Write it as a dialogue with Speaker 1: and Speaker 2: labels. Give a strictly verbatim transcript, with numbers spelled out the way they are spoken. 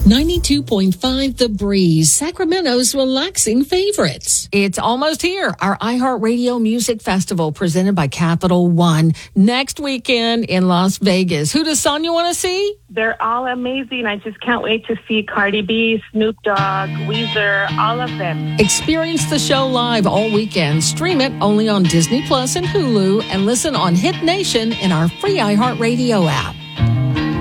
Speaker 1: ninety-two point five The Breeze, Sacramento's relaxing favorites.
Speaker 2: It's almost here. Our iHeartRadio Music Festival presented by Capital One next weekend in Las Vegas. Who does Sonia want to see?
Speaker 3: They're all amazing. I just can't wait to see Cardi B, Snoop Dogg, Weezer, all of them.
Speaker 2: Experience the show live all weekend. Stream it only on Disney Plus and Hulu, and listen on Hit Nation in our free iHeartRadio app.